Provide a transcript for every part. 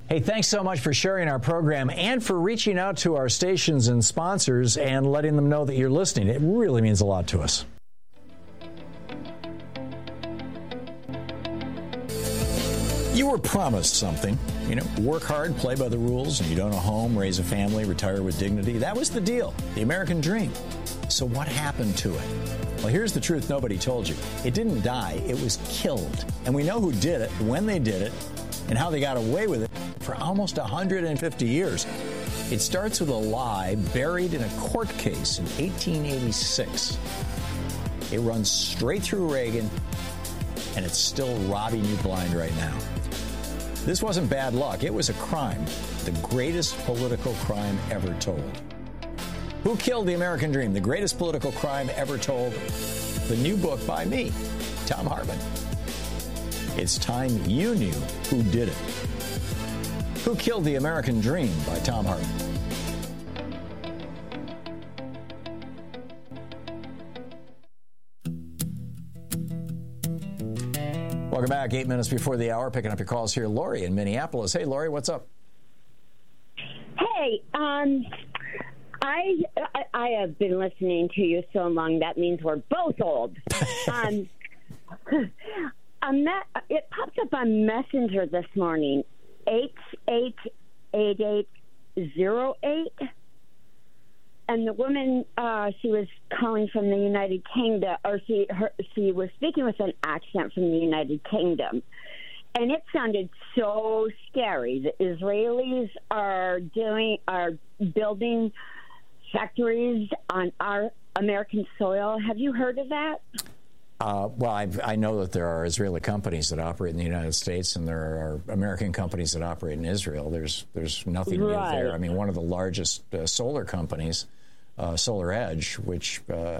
Hey, thanks so much for sharing our program and for reaching out to our stations and sponsors and letting them know that you're listening. It really means a lot to us. You were promised something, work hard, play by the rules, and you'd own a home, raise a family, retire with dignity. That was the deal, the American dream. So what happened to it? Well, here's the truth nobody told you. It didn't die, it was killed. And we know who did it, when they did it, and how they got away with it for almost 150 years. It starts with a lie buried in a court case in 1886. It runs straight through Reagan, and it's still robbing you blind right now. This wasn't bad luck. It was a crime, the greatest political crime ever told. Who killed the American dream? The greatest political crime ever told. The new book by me, Thom Hartmann. It's time you knew who did it. Who Killed the American Dream by Thom Hartmann. Welcome back. 8 minutes before the hour. Picking up your calls here. Lori in Minneapolis. Hey, Lori, what's up? Hey, I have been listening to you so long, that means we're both old. It popped up on Messenger this morning, 888808. And the woman, she was calling from the United Kingdom, or she was speaking with an accent from the United Kingdom. And it sounded so scary. The Israelis are building factories on our American soil. Have you heard of that? Well, I know that there are Israeli companies that operate in the United States, and there are American companies that operate in Israel. There's nothing new there. I mean, one of the largest solar companies, Solar Edge, which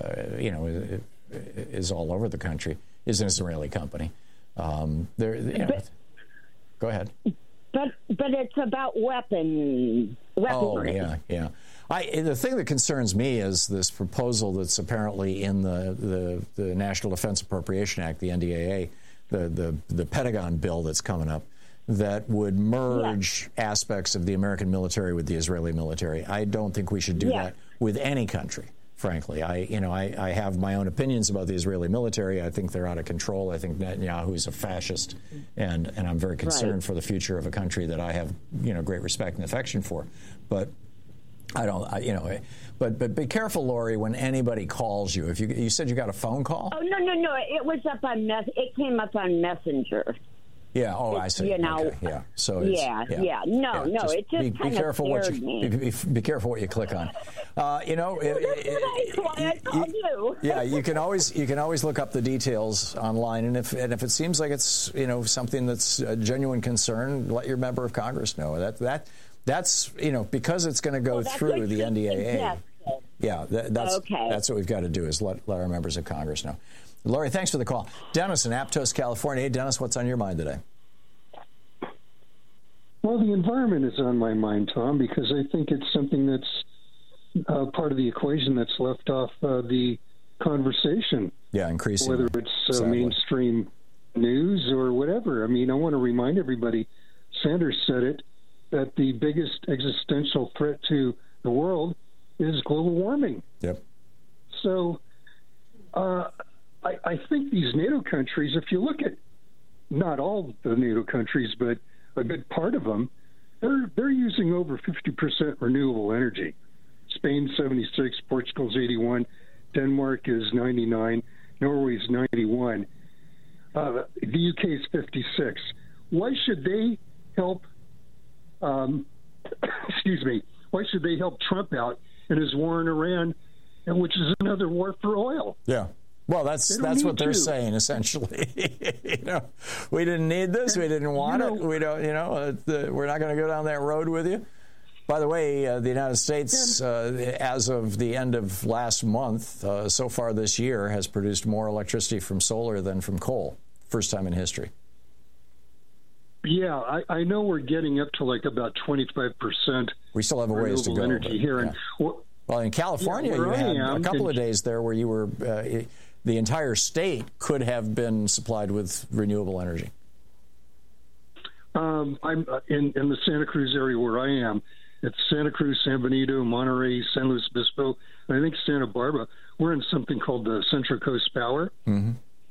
is all over the country, is an Israeli company. Go ahead. But it's about weaponry. Oh, yeah. The thing that concerns me is this proposal that's apparently in the National Defense Appropriation Act, the NDAA, the Pentagon bill that's coming up, that would merge aspects of the American military with the Israeli military. I don't think we should do that with any country, frankly. I have my own opinions about the Israeli military. I think they're out of control. I think Netanyahu is a fascist, and I'm very concerned for the future of a country that I have great respect and affection for. But But be careful, Lori, when anybody calls you. If you said you got a phone call? Oh, no. It was up on it came up on Messenger. Yeah. Oh, I see. Okay. Yeah. So it's, No. It just be careful what you be careful what you click on. That's why I called you. Yeah. You can always look up the details online, and if it seems like it's something that's a genuine concern, let your member of Congress know. That's because it's going to go through the NDAA. Yeah, that's what we've got to do is let our members of Congress know. Lori, thanks for the call. Dennis in Aptos, California. Hey, Dennis, what's on your mind today? Well, the environment is on my mind, Tom, because I think it's something that's part of the equation that's left off the conversation. Yeah, increasingly. Whether it's mainstream news or whatever. I mean, I want to remind everybody, Sanders said it, that the biggest existential threat to the world is global warming. Yep. So I think these NATO countries, if you look at not all the NATO countries, but a good part of them, they're using over 50% renewable energy. Spain 76, Portugal's 81, Denmark is 99, Norway's 91, the UK is 56. Why should they help? Why should they help Trump out in his war in Iran, which is another war for oil? Yeah. Well, that's what they're saying, essentially. We didn't need this. We didn't want it. We don't. We're not going to go down that road with you. By the way, the United States, as of the end of last month, so far this year, has produced more electricity from solar than from coal. First time in history. Yeah, I know we're getting up to like about 25%. We still have a ways to go. Energy here. Yeah. Well, in California, you had a couple of days there where you were the entire state could have been supplied with renewable energy. I I'm in the Santa Cruz area where I am. It's Santa Cruz, San Benito, Monterey, San Luis Obispo, and I think Santa Barbara. We're in something called the Central Coast Power, and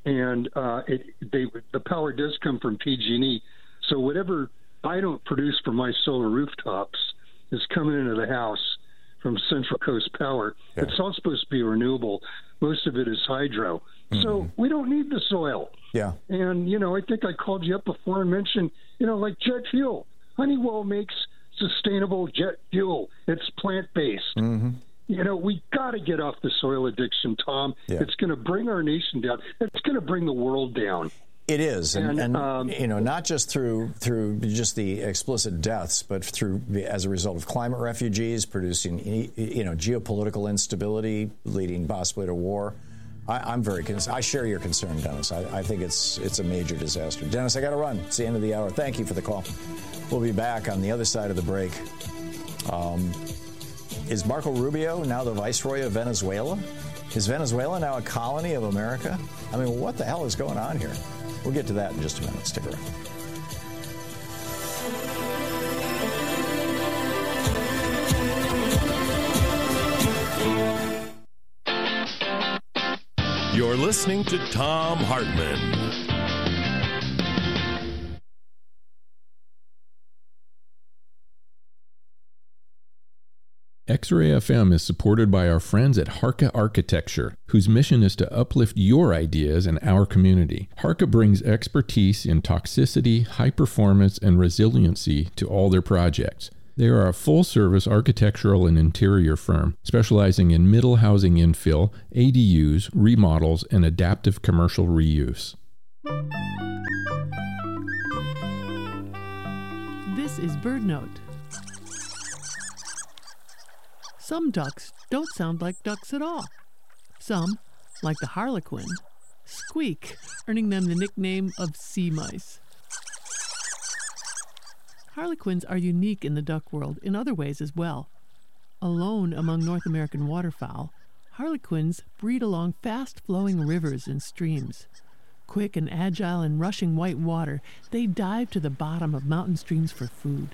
the power does come from PG&E. So whatever I don't produce for my solar rooftops is coming into the house from Central Coast Power. Yeah. It's all supposed to be renewable. Most of it is hydro. So we don't need the soil. Yeah. And, I think I called you up before and mentioned, like jet fuel. Honeywell makes sustainable jet fuel. It's plant-based. We got to get off the soil addiction, Tom. Yeah. It's going to bring our nation down. It's going to bring the world down. It is, and not just through just the explicit deaths, but as a result of climate refugees producing geopolitical instability, leading possibly to war. I'm very concerned. I share your concern, Dennis. I think it's a major disaster. Dennis, I got to run. It's the end of the hour. Thank you for the call. We'll be back on the other side of the break. Is Marco Rubio now the viceroy of Venezuela? Is Venezuela now a colony of America? I mean, what the hell is going on here? We'll get to that in just a minute. Stick around. You're listening to Thom Hartmann. X-Ray FM is supported by our friends at Harka Architecture, whose mission is to uplift your ideas in our community. Harka brings expertise in toxicity, high performance, and resiliency to all their projects. They are a full-service architectural and interior firm specializing in middle housing infill, ADUs, remodels, and adaptive commercial reuse. This is BirdNote. Some ducks don't sound like ducks at all. Some, like the harlequin, squeak, earning them the nickname of sea mice. Harlequins are unique in the duck world in other ways as well. Alone among North American waterfowl, harlequins breed along fast-flowing rivers and streams. Quick and agile in rushing white water, they dive to the bottom of mountain streams for food.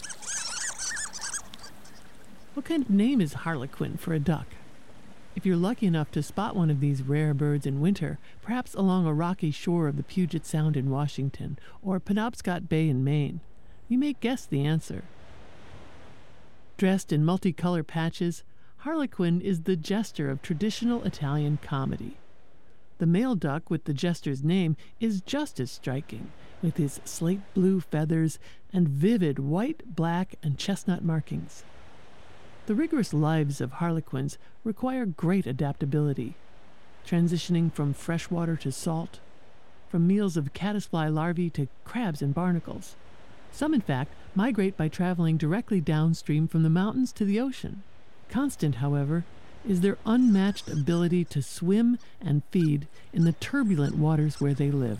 What kind of name is harlequin for a duck? If you're lucky enough to spot one of these rare birds in winter, perhaps along a rocky shore of the Puget Sound in Washington or Penobscot Bay in Maine, you may guess the answer. Dressed in multicolor patches, harlequin is the jester of traditional Italian comedy. The male duck with the jester's name is just as striking, with his slate blue feathers and vivid white, black, and chestnut markings. The rigorous lives of harlequins require great adaptability, transitioning from freshwater to salt, from meals of caddisfly larvae to crabs and barnacles. Some, in fact, migrate by traveling directly downstream from the mountains to the ocean. Constant, however, is their unmatched ability to swim and feed in the turbulent waters where they live.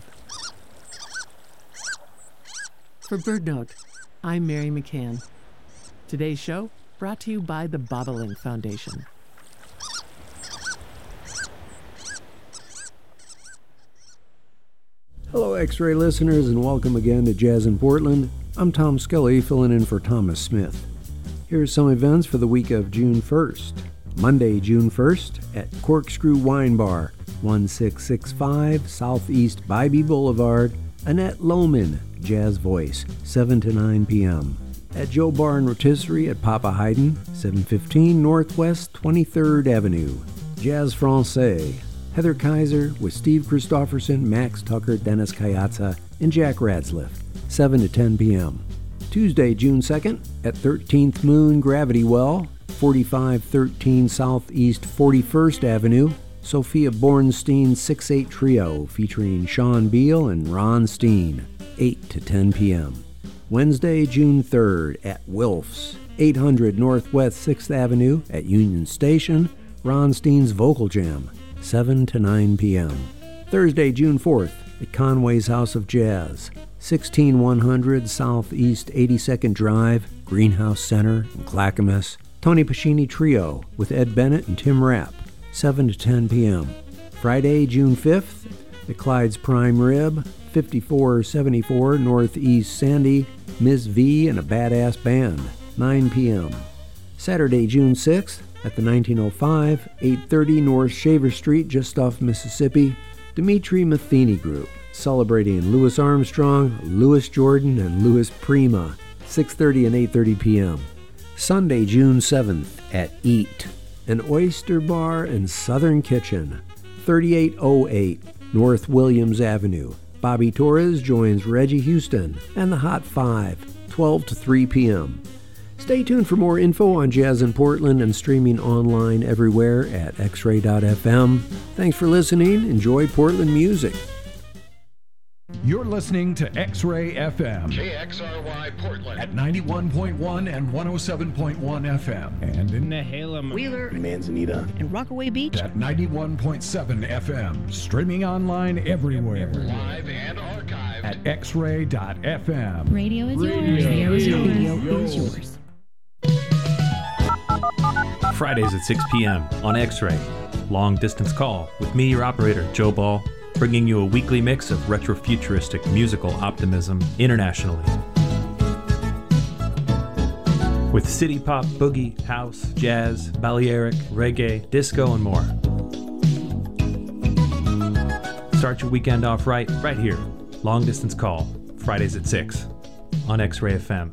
For BirdNote, I'm Mary McCann. Today's show brought to you by the Bobolink Foundation. Hello, X-Ray listeners, and welcome again to Jazz in Portland. I'm Tom Scully, filling in for Thomas Smith. Here's some events for the week of June 1st. Monday, June 1st, at Corkscrew Wine Bar, 1665 Southeast Bybee Boulevard, Annette Lohman, Jazz Voice, 7 to 9 p.m. At Joe Bar and Rotisserie at Papa Haydn, 715 Northwest 23rd Avenue. Jazz Francais, Heather Kaiser with Steve Christopherson, Max Tucker, Dennis Kayatsa, and Jack Radsliff, 7 to 10 p.m. Tuesday, June 2nd, at 13th Moon Gravity Well, 4513 Southeast 41st Avenue, Sophia Bornstein 6/8 Trio featuring Sean Beal and Ron Steen, 8 to 10 p.m. Wednesday, June 3rd, at Wilf's, 800 Northwest 6th Avenue at Union Station, Ron Steen's Vocal Jam, 7 to 9 p.m. Thursday, June 4th, at Conway's House of Jazz, 16100 Southeast 82nd Drive, Greenhouse Center in Clackamas, Tony Pacini Trio with Ed Bennett and Tim Rapp, 7 to 10 p.m. Friday, June 5th, at Clyde's Prime Rib, 5474 Northeast Sandy, Ms. V and a Badass Band, 9 p.m. Saturday, June 6th, at the 1905, 830 North Shaver Street, just off Mississippi, Dimitri Matheny Group, celebrating Louis Armstrong, Louis Jordan, and Louis Prima, 6:30 and 8:30 p.m. Sunday, June 7th, at Eat, an oyster bar and southern kitchen, 3808 North Williams Avenue. Bobby Torres joins Reggie Houston and the Hot Five, 12 to 3 p.m. Stay tuned for more info on Jazz in Portland and streaming online everywhere at xray.fm. Thanks for listening. Enjoy Portland music. You're listening to X-Ray FM. KXRY Portland. At 91.1 and 107.1 FM. And in Nehalem, Wheeler, Manzanita, and Rockaway Beach. At 91.7 FM. Streaming online everywhere. Live and archived. At xray.fm. Radio is yours. Radio is yours. Fridays at 6 p.m. on X-Ray. Long Distance Call with me, your operator, Joe Ball, bringing you a weekly mix of retro-futuristic musical optimism internationally. With city pop, boogie, house, jazz, Balearic, reggae, disco, and more. Start your weekend off right here. Long Distance Call, Fridays at 6 on X-Ray FM.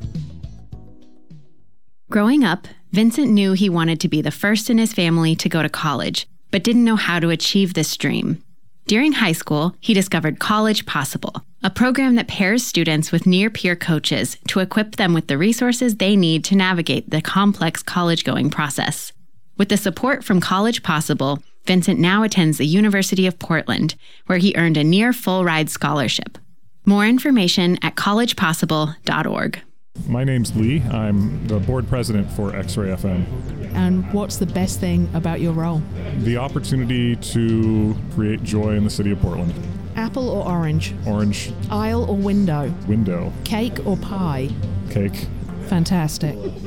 Growing up, Vincent knew he wanted to be the first in his family to go to college, but didn't know how to achieve this dream. During high school, he discovered College Possible, a program that pairs students with near-peer coaches to equip them with the resources they need to navigate the complex college-going process. With the support from College Possible, Vincent now attends the University of Portland, where he earned a near full-ride scholarship. More information at collegepossible.org. My name's Lee. I'm the board president for X-Ray FM. And what's the best thing about your role? The opportunity to create joy in the city of Portland. Apple or orange? Orange. Aisle or window? Window. Cake or pie? Cake. Fantastic.